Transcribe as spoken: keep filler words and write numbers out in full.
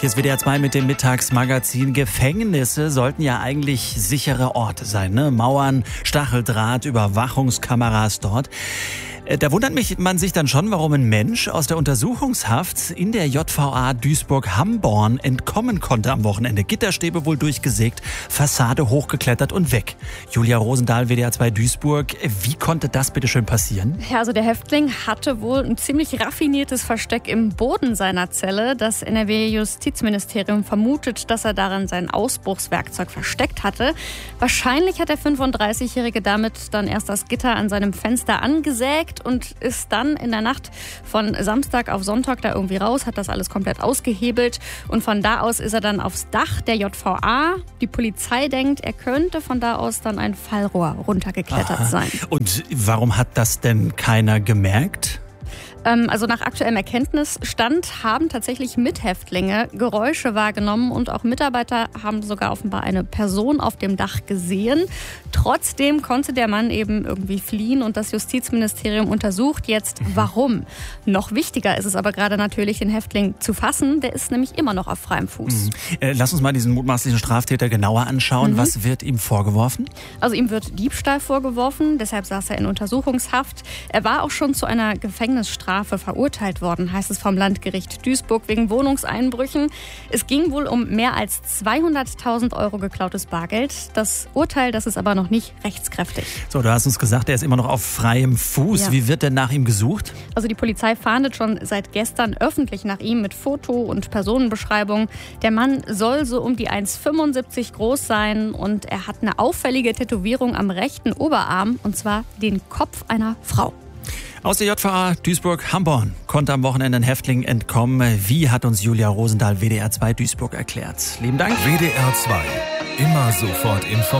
Hier ist W D R zwei mit dem Mittagsmagazin. Gefängnisse sollten ja eigentlich sichere Orte sein, ne? Mauern, Stacheldraht, Überwachungskameras dort. Da wundert mich man sich dann schon, warum ein Mensch aus der Untersuchungshaft in der J V A Duisburg-Hamborn entkommen konnte am Wochenende. Gitterstäbe wohl durchgesägt, Fassade hochgeklettert und weg. Julia Rosendahl, W D R zwei Duisburg. Wie konnte das bitte schön passieren? Ja, also der Häftling hatte wohl ein ziemlich raffiniertes Versteck im Boden seiner Zelle. Das N R W-Justizministerium vermutet, dass er darin sein Ausbruchswerkzeug versteckt hatte. Wahrscheinlich hat der fünfunddreißigjährige damit dann erst das Gitter an seinem Fenster angesägt und ist dann in der Nacht von Samstag auf Sonntag da irgendwie raus, hat das alles komplett ausgehebelt und von da aus ist er dann aufs Dach der J V A. Die Polizei denkt, er könnte von da aus dann ein Fallrohr runtergeklettert Aha. sein. Und warum hat das denn keiner gemerkt? Also nach aktuellem Erkenntnisstand haben tatsächlich Mithäftlinge Geräusche wahrgenommen und auch Mitarbeiter haben sogar offenbar eine Person auf dem Dach gesehen. Trotzdem konnte der Mann eben irgendwie fliehen und das Justizministerium untersucht jetzt, warum. Noch wichtiger ist es aber gerade natürlich, den Häftling zu fassen. Der ist nämlich immer noch auf freiem Fuß. Mhm. Äh, lass uns mal diesen mutmaßlichen Straftäter genauer anschauen. Mhm. Was wird ihm vorgeworfen? Also ihm wird Diebstahl vorgeworfen, deshalb saß er in Untersuchungshaft. Er war auch schon zu einer Gefängnisstrafe verurteilt worden, heißt es vom Landgericht Duisburg, wegen Wohnungseinbrüchen. Es ging wohl um mehr als zweihunderttausend Euro geklautes Bargeld. Das Urteil, das ist aber noch nicht rechtskräftig. So, du hast uns gesagt, er ist immer noch auf freiem Fuß. Ja. Wie wird denn nach ihm gesucht? Also die Polizei fahndet schon seit gestern öffentlich nach ihm mit Foto und Personenbeschreibung. Der Mann soll so um die eins Komma fünfundsiebzig groß sein und er hat eine auffällige Tätowierung am rechten Oberarm und zwar den Kopf einer Frau. Aus der J V A Duisburg-Hamborn konnte am Wochenende ein Häftling entkommen. Wie hat uns Julia Rosendahl, W D R zwei Duisburg erklärt. Lieben Dank. W D R zwei. Immer sofort informiert.